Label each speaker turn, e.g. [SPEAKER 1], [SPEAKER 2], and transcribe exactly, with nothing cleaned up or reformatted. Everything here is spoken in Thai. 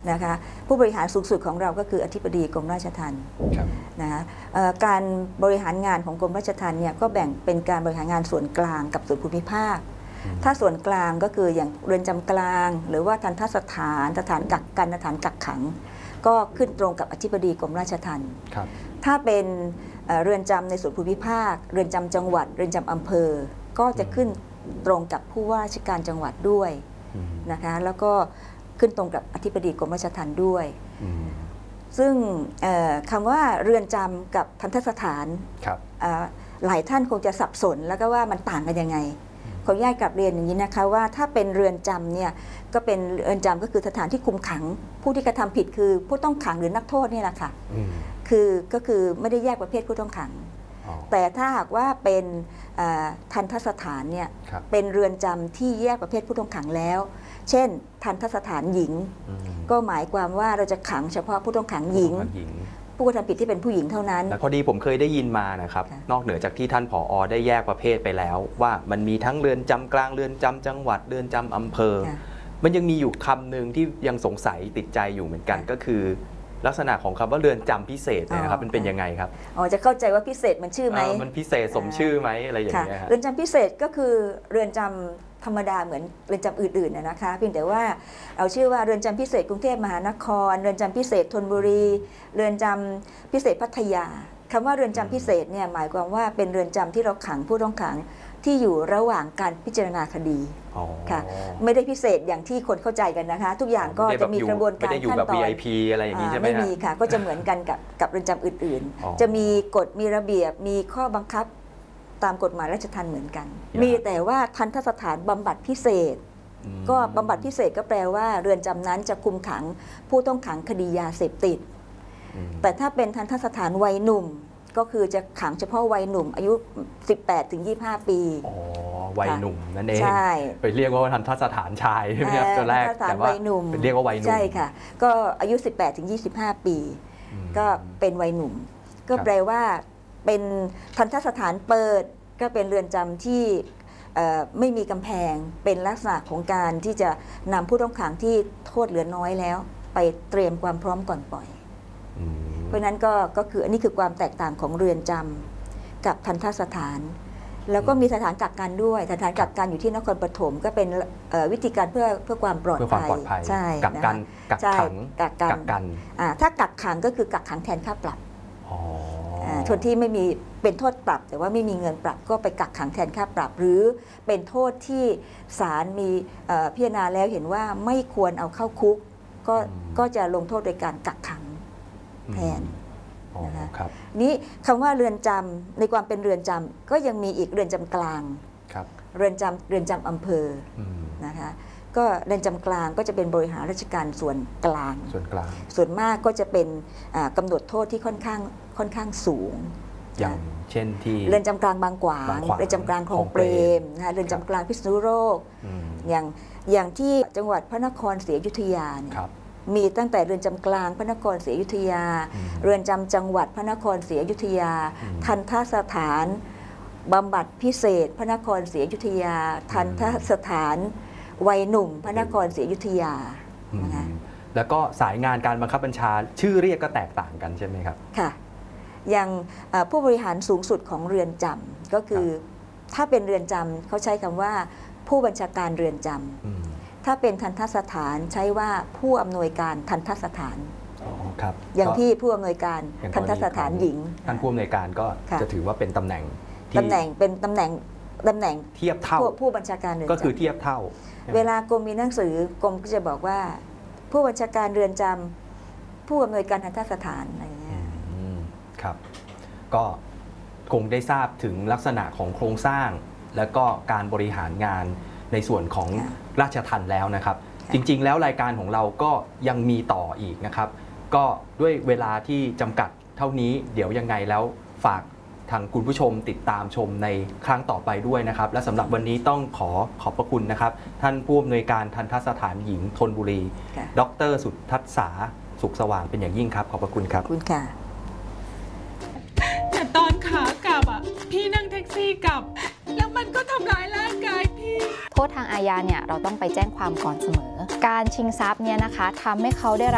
[SPEAKER 1] นะคะผู้บริหารสูงสุดของเราก็คืออธิบดีกรมราชทัณฑ์นะคะการบริหารงานของกรมราชทัณฑ์เนี่ยก็แบ่งเป็นการบริหารงานส่วนกลางกับส่วนภูมิภาคถ้าส่วนกลางก็คืออย่างเรือนจำกลางหรือว่าทัณฑสถานสถานกักกันสถานกักขังก็ขึ้นตรงกับอธิบดีกรมราชทัณฑ์ถ้าเป็นเรือนจำในส่วนภูมิภาคเรือนจำจังหวัดเรือนจำอำเภอก็จะขึ้นตรงกับผู้ว่าราชการจังหวัดด้วยนะคะแล้วก็ขึ้นตรงกับอธิบดีกรมราชทัณฑ์ด้วยซึ่งคำว่าเรือนจำกับทัณฑสถานหลายท่านคงจะสับสนแล้วก็ว่ามันต่างกันยังไงขออนุญาตกลับเรียนอย่างนี้นะคะว่าถ้าเป็นเรือนจำเนี่ยก็เป็นเรือนจำก็คือสถานที่คุมขังผู้ที่กระทำผิดคือผู้ต้องขังหรือนักโทษนี่แหละค่ะคือก็คือไม่ได้แยกประเภทผู้ต้องขังแต่ถ้าหากว่าเป็นทัณฑสถานเนี่ยเป็นเรือนจำที่แยกประเภทผู้ต้องขังแล้วเช่นทัณฑสถานหญิงก็หมายความว่าเราจะขังเฉพาะผู้ต้องขังหญิงผู้กระทำผิดที่เป็นผู้หญิงเท่านั้น
[SPEAKER 2] พอดีผมเคยได้ยินมานะครับนอกเหนือจากที่ท่านผอ.ได้แยกประเภทไปแล้วว่ามันมีทั้งเรือนจำกลางเรือนจำจังหวัดเรือนจำอำเภอมันยังมีอยู่คำหนึ่งที่ยังสงสัยติดใจอยู่เหมือนกันก็คือลักษณะของคำว่าเรือนจำพิเศษนะครับมันเป็นยังไงครับ
[SPEAKER 1] อ๋อจะเข้าใจว่าพิเศษมันชื่อไหม
[SPEAKER 2] มันพิเศษสมชื่อไหมอะไรอย่างเงี้ย
[SPEAKER 1] เรือนจำพิเศษก็คือเรือนจำธรรมดาเหมือนเรือนจำอื่นๆนะคะเพียงแต่ว่าเอาชื่อว่าเรือนจำพิเศษกรุงเทพมหานครเรือนจำพิเศษธนบุรีเรือนจำพิเศษพัทยาคำว่าเรือนจำพิเศษเนี่ยหมายความว่าเป็นเรือนจำที่เราขังผู้ต้องขังที่อยู่ระหว่างการพิจารณาคดีค่ะไม่ได้พิเศษอย่างที่คนเข้าใจกันนะคะทุกอย่างก็จะมีกระบวนการขั้นตอน
[SPEAKER 2] วี ไอ พี อะไรอย่างนี้ใช่ไหม
[SPEAKER 1] ไม่มีค่ะก็จะเหมือนกันกับกับเรือนจำอื่นๆจะมีกฎมีระเบียบมีข้อบังคับตามกฎหมายราชทัณฑ์เหมือนกันมีแต่ว่าทัณฑสถานบำบัดพิเศษก็บำบัดพิเศษก็แปลว่าเรือนจำนั้นจะคุมขังผู้ต้องขังคดียาเสพติดแต่ถ้าเป็นทัณฑสถานวัยหนุ่มก็คือจะขังเฉพาะวัยหนุ่มอายุ สิบแปดถึงยี่สิบห้า ปี
[SPEAKER 2] อ๋อวัยหนุ่มนั่นเองใช่ไปเรียกว่าทัณฑสถานชายใช่ไหมครับตัวแรกแต่ว่าเรียกว่าวัยหนุ่ม
[SPEAKER 1] ใช่ค่ะก็อายุ สิบแปดถึงยี่สิบห้า ปีก็เป็นวัยหนุ่มก็แปลว่าเป็นทัณฑสถานเปิดก็เป็นเรือนจำที่ไม่มีกำแพงเป็นลักษณะของการที่จะนำผู้ต้องขังที่โทษเหลือน้อยแล้วไปเตรียมความพร้อมก่อนปล่อยเพราะนั้นก็ก็คืออันนี้คือความแตกต่างของเรือนจำกับทัณฑสถานแล้วก็มีสถานกักกันด้วยสถานกักกันอยู่ที่นครปฐมก็เป็นวิธีการเพื่อเพื่อความปลอดภัย
[SPEAKER 2] ใช่กักกันกักขัง
[SPEAKER 1] กักกันถ้ากักขังก็คือกักขังแทนค่าปรับคนที่ไม่มีเป็นโทษปรับแต่ว่าไม่มีเงินปรับก็ไปกักขังแทนค่าปรับหรือเป็นโทษที่ศาลมีพิจารณาแล้วเห็นว่าไม่ควรเอาเข้าคุกก็ก็จะลงโทษโดยการกักขังแทนนะคะนี้คำว่าเรือนจำในความเป็นเรือนจำก็ยังมีอีกเรือนจำกลางเรือนจำเรือนจำอำเภอนะคะก็เรือนจำกลางก็จะเป็นบริหารราชการส่วนกลาง
[SPEAKER 2] ส่วนกลาง
[SPEAKER 1] ส่วนมากก็จะเป็นกำหนดโทษที่ค่อนข้างค่อนข้างสูง
[SPEAKER 2] อย่างเช่นที่
[SPEAKER 1] เรือนจำกลางบางกวางเรือนจำกลางคลองเปรมนะเรือนจำกลางพิษณุโลกอย่างอย่างที่จังหวัดพระนครศรีอยุธยาเนี่ยมีตั้งแต่เรือนจำกลางพระนครศรีอยุธยาเรือนจำจังหวัดพระนครศรีอยุธยาทัณฑสถานบำบัดพิเศษพระนครศรีอยุธยาทัณฑสถานวัยหนุ่มพระนครศรีอยุธยานะคะ
[SPEAKER 2] แล้วก็สายงานการบังคับบัญชาชื่อเรียกก็แตกต่างกันใช่ไหมครับ
[SPEAKER 1] ค่ะอย่างผู้บริหารสูงสุดของเรือนจำก็คือถ้าเป็นเรือนจำเขาใช้คำว่าผู้บัญชาการเรือนจำถ้าเป็นทัณฑสถานใช้ว่าผู้อำนวยการทัณฑสถาน
[SPEAKER 2] ครับ
[SPEAKER 1] อย่างที่ผู้อำนวยการทัณฑสถานหญิง
[SPEAKER 2] ท่านผู้อำนวยการก็จะถือว่าเป็นตำแหน่ง
[SPEAKER 1] ตำแหน่งเป็นตำแหน่งตำแหน่ง
[SPEAKER 2] เทียบเท่า
[SPEAKER 1] ผู้บัญชาการเรือนจำ
[SPEAKER 2] ก็คือเทียบเท่า
[SPEAKER 1] เวลากรมมีหนังสือกรมก็จะบอกว่าผู้บัญชาการเรือนจำผู้อำนวยการทัณฑสถานอะไรอย่างเงี้ย
[SPEAKER 2] ครับก็คงได้ทราบถึงลักษณะของโครงสร้างและก็การบริหารงานในส่วนของราชทัณฑ์แล้วนะครับจริงๆแล้วรายการของเราก็ยังมีต่ออีกนะครับก็ด้วยเวลาที่จำกัดเท่านี้เดี๋ยวยังไงแล้วฝากทางคุณผู้ชมติดตามชมในครั้งต่อไปด้วยนะครับและสำหรับวันนี้ต้องขอขอบพระคุณนะครับท่านผู้อำนวยการทัณฑสถานหญิงธนบุรีดร.สุทัศษาสุขสว่างเป็นอย่างยิ่งครับขอบพระคุณครับ
[SPEAKER 1] คุณค่ะ
[SPEAKER 3] แต่ตอนขากลับอ่ะพี่นั่งแท็กซี่กลับแล้วมันก็ทำร้ายร่างกายพี่
[SPEAKER 4] โทษทางอาญาเนี่ยเราต้องไปแจ้งความก่อนเสมอการชิงทรัพย์เนี่ยนะคะทำให้เขาได้